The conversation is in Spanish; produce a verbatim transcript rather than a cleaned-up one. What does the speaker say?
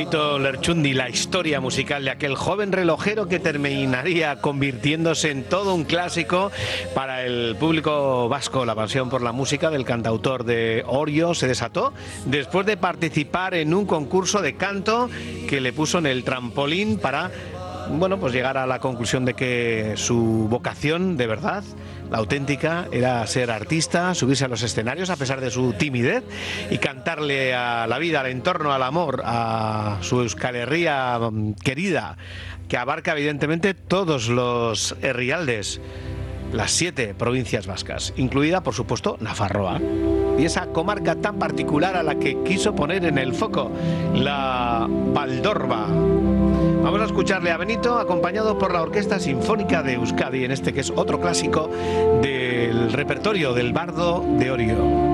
Benito Lerchundi, la historia musical de aquel joven relojero que terminaría convirtiéndose en todo un clásico para el público vasco. La pasión por la música del cantautor de Orio se desató después de participar en un concurso de canto que le puso en el trampolín para, bueno, pues llegar a la conclusión de que su vocación de verdad, la auténtica, era ser artista, subirse a los escenarios a pesar de su timidez y cantarle a la vida, al entorno, al amor, a su Euskal Herria querida, que abarca evidentemente todos los herrialdes, las siete provincias vascas, incluida, por supuesto, Nafarroa. Y esa comarca tan particular a la que quiso poner en el foco, la Valdorba. Vamos a escucharle a Benito, acompañado por la Orquesta Sinfónica de Euskadi, en este que es otro clásico del repertorio del Bardo de Orio.